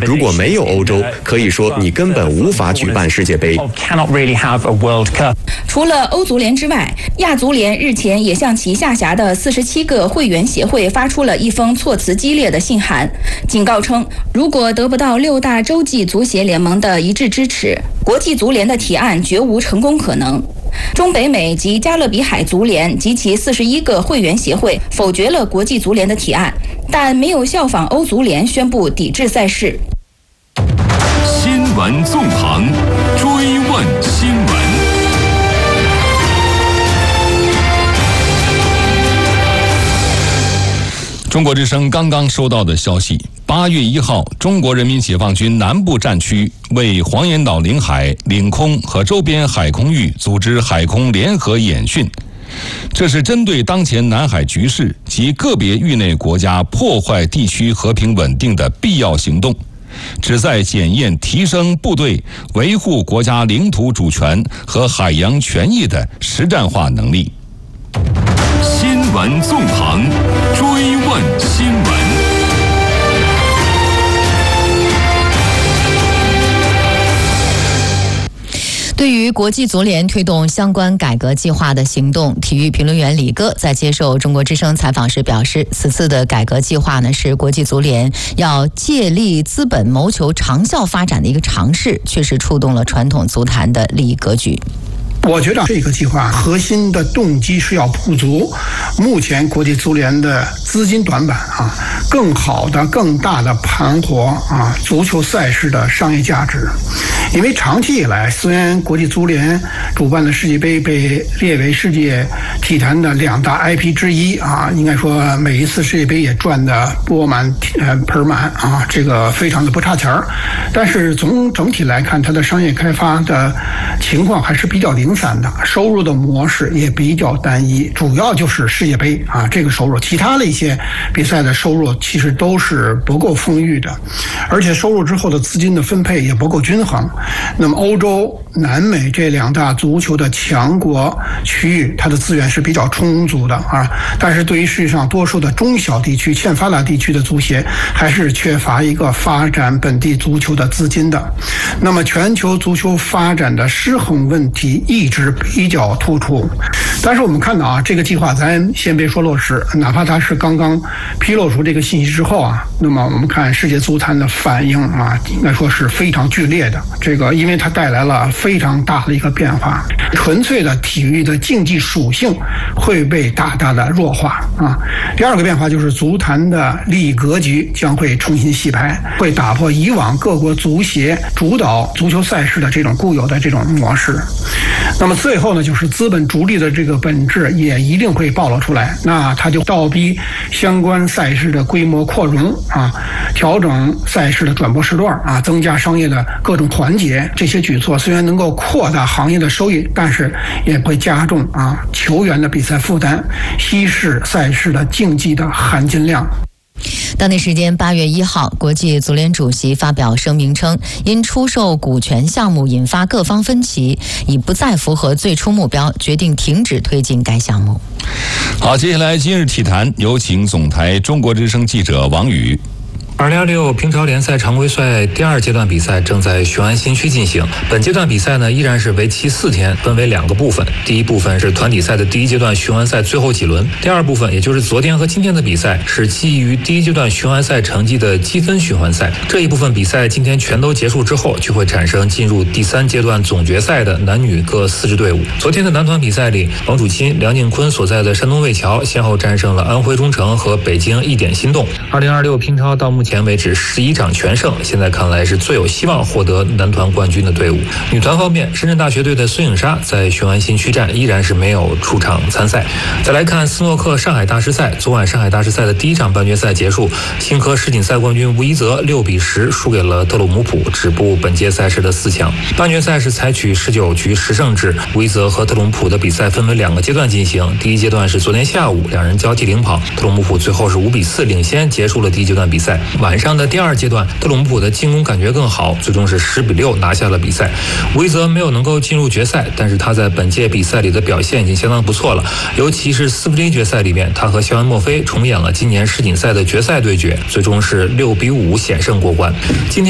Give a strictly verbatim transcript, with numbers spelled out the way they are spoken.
如果没有欧洲，可以说你根本无法举办世界杯。 除了欧足联之外，亚足联日前也向其下辖的四十七个会员协会发出了一封措辞激烈的信函，警告称，如果得不到六大洲际足协联盟的一致支持，国际足联的提案绝无成功可能。中北美及加勒比海足联及其四十一个会员协会否决了国际足联的提案，但没有效仿欧足联宣布抵制赛事。 新闻纵横，追问新闻。 中国之声刚刚收到的消息，八月一号，中国人民解放军南部战区为黄岩岛领海、领空和周边海空域组织海空联合演训。这是针对当前南海局势及个别域内国家破坏地区和平稳定的必要行动，旨在检验提升部队维护国家领土主权和海洋权益的实战化能力。 新闻纵横，追问新闻。 对于国际足联推动相关改革计划的行动，体育评论员李哥在接受中国之声采访时表示，此次的改革计划呢，是国际足联要借力资本谋求长效发展的一个尝试，确实触动了传统足坛的利益格局。 我觉得这个计划核心的动机是要补足目前国际足联的资金短板啊，更好的、更大的盘活啊足球赛事的商业价值。因为长期以来，虽然国际足联主办的世界杯被列为世界体坛的两大 I P 之一啊，应该说每一次世界杯也赚得钵满呃盆满啊，这个非常的不差钱儿。但是从整体来看，它的商业开发的情况还是比较零散的，收入的模式也比较单一，主要就是世界杯啊这个收入，其他的一些比赛的收入其实都是不够丰裕的，而且收入之后的资金的分配也不够均衡。那么欧洲、南美这两大足球的强国区域，它的资源是比较充足的啊，但是对于世界上多数的中小地区、欠发达地区的足协，还是缺乏一个发展本地足球的资金的。那么全球足球发展的失衡问题一直比较突出。但是我们看到啊，这个计划咱先别说落实，哪怕它是刚刚披露出这个信息之后啊，那么我们看世界足坛的反应啊，应该说是非常剧烈的。这个因为它带来了非常大的一个变化，纯粹的体育的竞技属性会被大大的弱化啊。第二个变化就是足坛的利益格局将会重新洗牌，会打破以往各国足协主导足球赛事的这种固有的这种模式。那么最后呢，就是资本逐利的这个本质也一定会暴露出来，那它就倒逼相关赛事的规模扩容啊，调整赛事的转播时段啊，增加商业的各种环节。这些举措虽然能够扩大行业的收益，但是也会加重啊球员的比赛负担，稀释赛事的竞技的含金量。 当地时间八月一号，国际足联主席发表声明称，因出售股权项目引发各方分歧，已不再符合最初目标，决定停止推进该项目。 好，接下来今日体坛，有请总台中国之声记者王宇。 二零二六平超联赛常规赛第二阶段比赛正在雄安新区进行。本阶段比赛呢，依然是为期四天，分为两个部分。第一部分是团体赛的第一阶段雄安赛最后几轮，第二部分也就是昨天和今天的比赛是基于第一阶段雄安赛成绩的积分循环赛。这一部分比赛今天全都结束之后，就会产生进入第三阶段总决赛的男女各四支队伍。昨天的男团比赛里，王楚钦、梁靖昆所在的山东魏桥先后战胜了安徽中诚和北京一点心动。二零二六平超到目前为止十一场全胜，现在看来是最有希望获得男团冠军的队伍。女团方面，深圳大学队的孙颖莎在雄安新区站依然是没有出场参赛。再来看斯诺克上海大师赛，昨晚上海大师赛的第一场半决赛结束，新科世锦赛冠军吴一泽六比十输给了特鲁姆普，止步本届赛事的四强。半决赛是采取十九局十胜制，吴一泽和特鲁姆普的比赛分为两个阶段进行，第一阶段是昨天下午两人交替领跑，特鲁姆普最后是五比四领先结束了第一阶段比赛。晚上的第二阶段，特鲁姆普的进攻感觉更好，最终是十比六拿下了比赛。吴一泽没有能够进入决赛，但是他在本届比赛里的表现已经相当不错了，尤其是四分之一决赛里面，他和肖恩·墨菲重演了今年世锦赛的决赛对决，最终是六比五险胜过关。今天